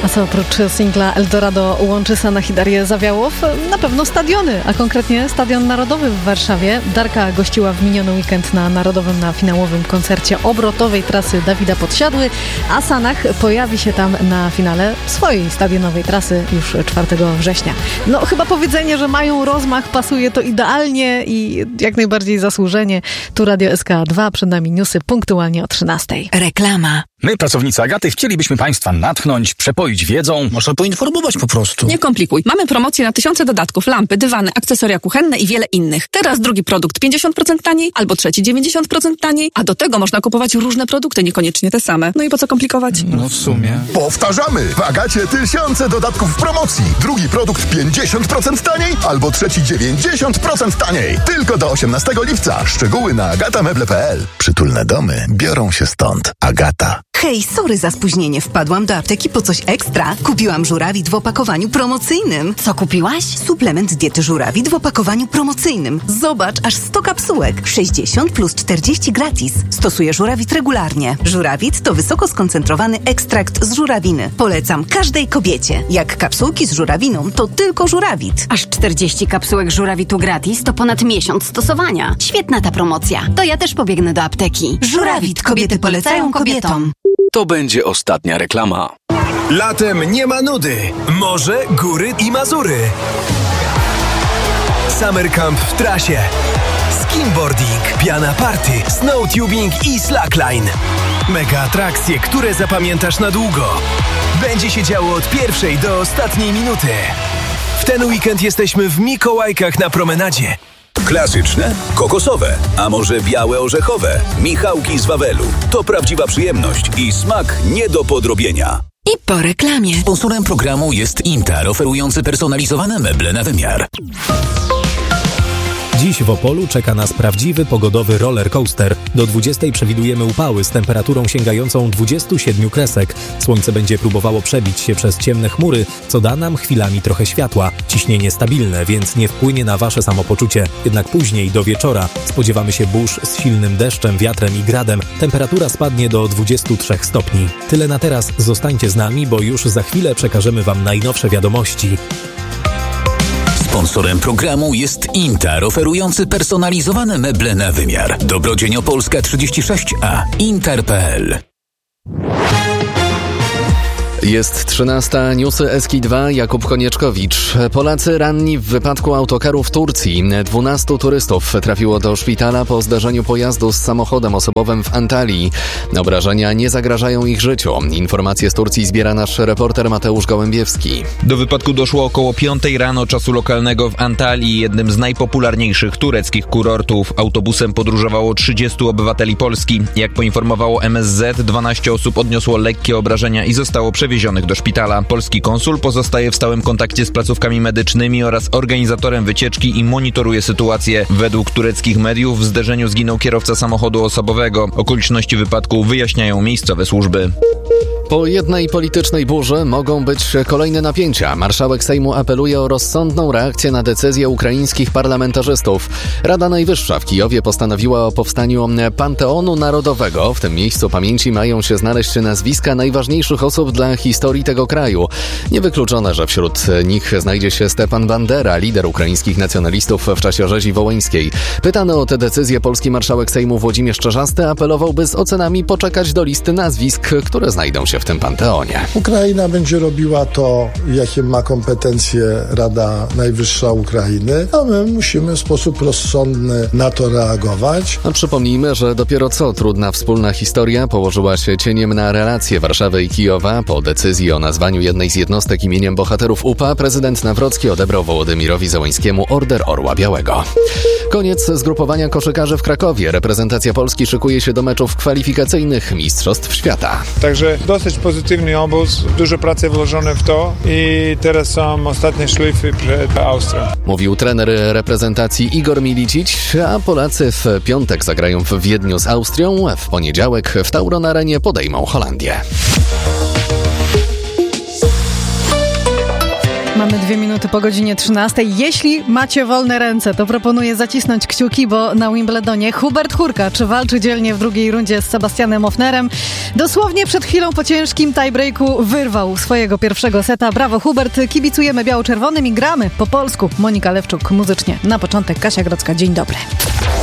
A co oprócz singla Eldorado łączy Sanach i Zawiałow? Na pewno stadiony, a konkretnie Stadion Narodowy w Warszawie. Darka gościła w miniony weekend na Narodowym na finałowym koncercie obrotowej trasy Dawida Podsiadły, a Sanach pojawi się tam na finale swojej stadionowej trasy już 4 września. No chyba powiedzenie, że mają rozmach pasuje to idealnie i jak najbardziej zasłużenie. Tu Radio SK2, przed nami newsy punktualnie o 13:00. Reklama. My, pracownicy Agaty, chcielibyśmy Państwa natchnąć, przepoić wiedzą. Można poinformować po prostu. Nie komplikuj. Mamy promocję na tysiące dodatków, lampy, dywany, akcesoria kuchenne i wiele innych. Teraz drugi produkt 50% taniej, albo trzeci 90% taniej, a do tego można kupować różne produkty, niekoniecznie te same. No i po co komplikować? No w sumie. Powtarzamy! W Agacie tysiące dodatków w promocji. Drugi produkt 50% taniej, albo trzeci 90% taniej. Tylko do 18 lipca. Szczegóły na agatameble.pl. Przytulne domy biorą się stąd. Agata. Hej, sorry za spóźnienie. Wpadłam do apteki po coś ekstra. Kupiłam żurawit w opakowaniu promocyjnym. Co kupiłaś? Suplement diety żurawit w opakowaniu promocyjnym. Zobacz, aż 100 kapsułek. 60 plus 40 gratis. Stosuję żurawit regularnie. Żurawit to wysoko skoncentrowany ekstrakt z żurawiny. Polecam każdej kobiecie. Jak kapsułki z żurawiną, to tylko żurawit. Aż 40 kapsułek żurawitu gratis to ponad miesiąc stosowania. Świetna ta promocja. To ja też pobiegnę do apteki. Żurawit. Kobiety polecają kobietom. To będzie ostatnia reklama. Latem nie ma nudy. Morze, góry i Mazury. Summer Camp w trasie. Skimboarding, piana party, snowtubing i slackline. Mega atrakcje, które zapamiętasz na długo. Będzie się działo od pierwszej do ostatniej minuty. W ten weekend jesteśmy w Mikołajkach na promenadzie. Klasyczne, kokosowe, a może białe orzechowe. Michałki z Wawelu. To prawdziwa przyjemność i smak nie do podrobienia. I po reklamie. Sponsorem programu jest Intar, oferujący personalizowane meble na wymiar. Dziś w Opolu czeka nas prawdziwy pogodowy roller coaster. Do 20:00 przewidujemy upały z temperaturą sięgającą 27 kresek. Słońce będzie próbowało przebić się przez ciemne chmury, co da nam chwilami trochę światła. Ciśnienie stabilne, więc nie wpłynie na wasze samopoczucie. Jednak później, do wieczora, spodziewamy się burz z silnym deszczem, wiatrem i gradem. Temperatura spadnie do 23 stopni. Tyle na teraz. Zostańcie z nami, bo już za chwilę przekażemy wam najnowsze wiadomości. Sponsorem programu jest Intar, oferujący personalizowane meble na wymiar. Dobrodzień Opolska 36A. Intar.pl. Jest 13:00, newsy SK2, Jakub Konieczkowicz. Polacy ranni w wypadku autokaru w Turcji. 12 turystów trafiło do szpitala po zdarzeniu pojazdu z samochodem osobowym w Antalii. Obrażenia nie zagrażają ich życiu. Informacje z Turcji zbiera nasz reporter Mateusz Gołębiewski. Do wypadku doszło około 5:00 rano czasu lokalnego w Antalii, jednym z najpopularniejszych tureckich kurortów. Autobusem podróżowało 30 obywateli Polski. Jak poinformowało MSZ, 12 osób odniosło lekkie obrażenia i zostało przewiezionych do szpitala. Polski konsul pozostaje w stałym kontakcie z placówkami medycznymi oraz organizatorem wycieczki i monitoruje sytuację. Według tureckich mediów w zderzeniu zginął kierowca samochodu osobowego. Okoliczności wypadku wyjaśniają miejscowe służby. Po jednej politycznej burzy mogą być kolejne napięcia. Marszałek Sejmu apeluje o rozsądną reakcję na decyzję ukraińskich parlamentarzystów. Rada Najwyższa w Kijowie postanowiła o powstaniu Panteonu Narodowego. W tym miejscu pamięci mają się znaleźć nazwiska najważniejszych osób dla historii tego kraju. Niewykluczone, że wśród nich znajdzie się Stepan Bandera, lider ukraińskich nacjonalistów w czasie rzezi wołyńskiej. Pytany o tę decyzję polski marszałek Sejmu Włodzimierz Czarzasty apelował, by z ocenami poczekać do listy nazwisk, które znajdą się w tym panteonie. Ukraina będzie robiła to, jakie ma kompetencje Rada Najwyższa Ukrainy, a my musimy w sposób rozsądny na to reagować. A przypomnijmy, że dopiero co trudna wspólna historia położyła się cieniem na relacje Warszawy i Kijowa. Po decyzji o nazwaniu jednej z jednostek imieniem bohaterów UPA prezydent Nawrocki odebrał Wołodymyrowi Zełańskiemu Order Orła Białego. Koniec zgrupowania koszykarzy w Krakowie. Reprezentacja Polski szykuje się do meczów kwalifikacyjnych Mistrzostw Świata. Także dosyć pozytywny obóz, dużo pracy włożone w to i teraz są ostatnie szlify przed Austrią. Mówił trener reprezentacji Igor Milicic, a Polacy w piątek zagrają w Wiedniu z Austrią, w poniedziałek w Tauron Arenie podejmą Holandię. Mamy 2 minuty po godzinie 13. Jeśli macie wolne ręce, to proponuję zacisnąć kciuki, bo na Wimbledonie Hubert Hurkacz walczy dzielnie w drugiej rundzie z Sebastianem Ofnerem. Dosłownie przed chwilą po ciężkim tiebreaku wyrwał swojego pierwszego seta. Brawo Hubert, kibicujemy biało-czerwonym i gramy po polsku. Monika Lewczuk muzycznie. Na początek Kasia Grodzka. Dzień dobry.